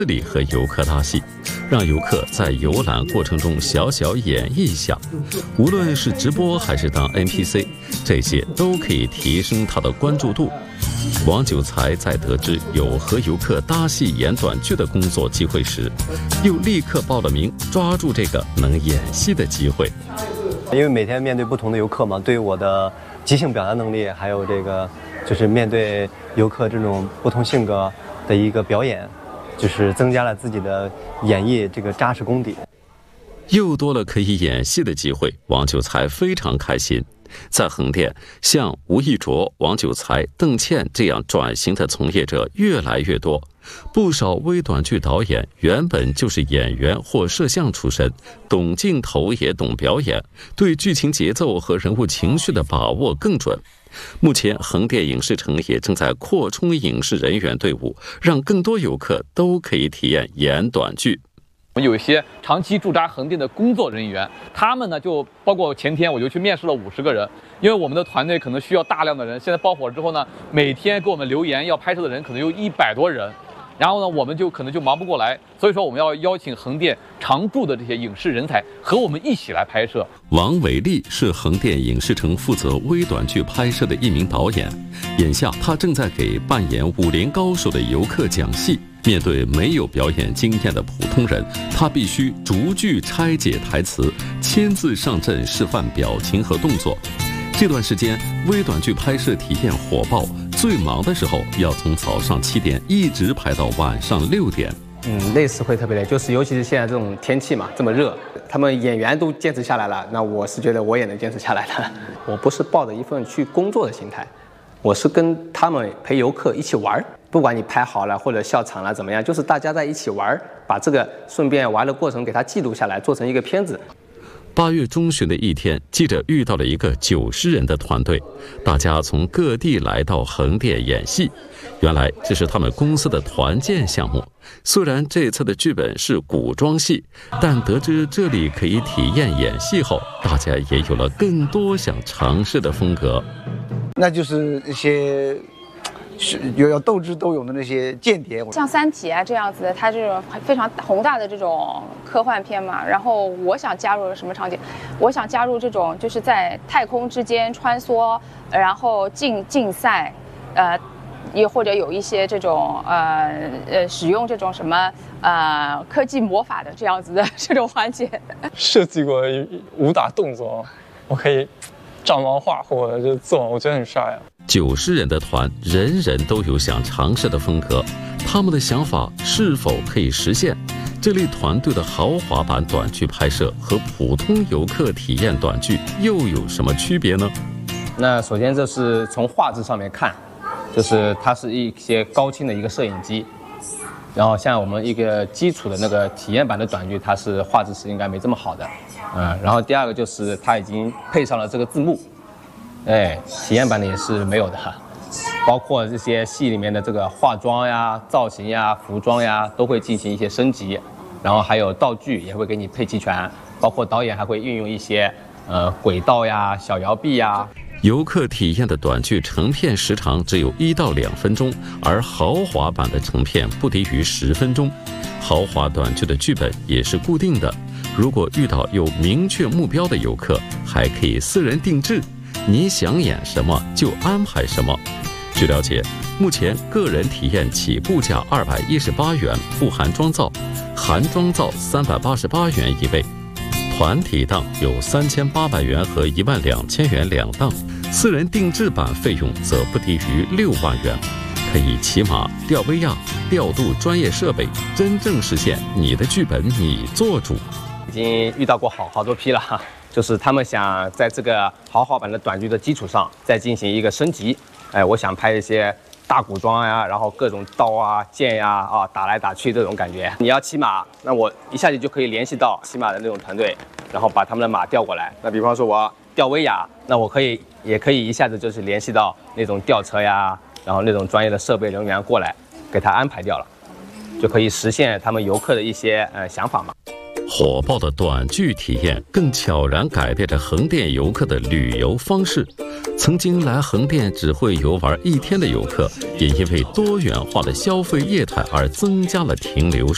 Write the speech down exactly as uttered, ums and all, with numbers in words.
里和游客搭戏，让游客在游览过程中小小演绎一下。无论是直播还是当 N P C， 这些都可以提升他的关注度。王九才在得知有和游客搭戏演短剧的工作机会时，又立刻报了名，抓住这个能演戏的机会。 因为每天面对不同的游客嘛，对我的即兴表达能力，还有这个就是面对游客这种不同性格的一个表演，就是增加了自己的演绎这个扎实功底。 又多了可以演戏的机会，王九才非常开心。在横店，像吴亦卓、王九才、邓倩这样转型的从业者越来越多。不少微短剧导演原本就是演员或摄像出身，懂镜头也懂表演，对剧情节奏和人物情绪的把握更准。目前横店影视城也正在扩充影视人员队伍，让更多游客都可以体验演短剧。 我们有一些长期驻扎横店的工作人员，他们呢就包括前天我就去面试了五十个人，因为我们的团队可能需要大量的人，现在爆火之后呢，每天给我们留言要拍摄的人可能有一百多人，然后呢我们就可能就忙不过来，所以说我们要邀请横店常驻的这些影视人才和我们一起来拍摄。 王伟丽是横店影视城负责微短剧拍摄的一名导演，眼下他正在给扮演武林高手的游客讲戏。面对没有表演经验的普通人，他必须逐句拆解台词，亲自上阵示范表情和动作。这段时间，微短剧拍摄体验火爆，最忙的时候要从早上七点一直排到晚上六点。 嗯，累死会特别累，就是尤其是现在这种天气嘛，这么热，他们演员都坚持下来了，那我是觉得我也能坚持下来的。我不是抱着一份去工作的心态，我是跟他们陪游客一起玩。不管你拍好了或者笑场了怎么样，就是大家在一起玩，把这个顺便玩的过程给它记录下来，做成一个片子。 八月中旬的一天，记者遇到了一个九十人的团队，大家从各地来到横店演戏。原来这是他们公司的团建项目。虽然这次的剧本是古装戏，但得知这里可以体验演戏后，大家也有了更多想尝试的风格。 那就是一些是有有斗智斗勇的那些间谍， 像《三体》啊这样子的，它这种非常宏大的这种科幻片嘛。然后我想加入什么场景？我想加入这种就是在太空之间穿梭，然后竞竞赛，呃，也或者有一些这种呃呃使用这种什么呃科技魔法的这样子的这种环节。 设计过武打动作，我可以照漫画或者就做，我觉得很帅啊。 九十人的团，人人都有想尝试的风格，他们的想法是否可以实现？这类团队的豪华版短剧拍摄和普通游客体验短剧又有什么区别呢？ 那首先这是从画质上面看，就是它是一些高清的一个摄影机，然后像我们一个基础的那个体验版的短剧，它是画质是应该没这么好的，嗯，然后第二个就是它已经配上了这个字幕。哎，体验版的也是没有的，包括这些戏里面的这个化妆呀、造型呀、服装呀，都会进行一些升级，然后还有道具也会给你配齐全，包括导演还会运用一些呃轨道呀、小摇臂呀。 游客体验的短剧成片时长只有一到两分钟，而豪华版的成片不低于十分钟。豪华短剧的剧本也是固定的，如果遇到有明确目标的游客，还可以私人定制。你想演什么就安排什么。据了解，目前个人体验起步价二百一十八元，不含妆造，含妆造三百八十八元一位。团体档有三千八百元和一万两千元两档，私人定制版费用则不低于六万元，可以骑马、吊威亚、调度专业设备，真正实现你的剧本你做主。 已经遇到过好好多批了哈。就是他们想在这个豪华版的短剧的基础上再进行一个升级，哎，我想拍一些大古装呀，然后各种刀啊、剑呀啊打来打去这种感觉。你要骑马，那我一下子就可以联系到骑马的那种团队，然后把他们的马调过来。那比方说我要吊威亚，那我可以也可以一下子就是联系到那种吊车呀，然后那种专业的设备人员过来，给他安排掉了，就可以实现他们游客的一些呃想法嘛。 火爆的短剧体验更悄然改变着横店游客的旅游方式。曾经来横店只会游玩一天的游客，也因为多元化的消费业态而增加了停留